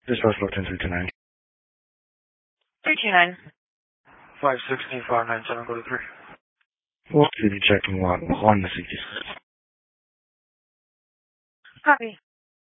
Dispatch Block 10329. 329. 516 597, go to 3. We'll be checking lot 1 to see. Copy.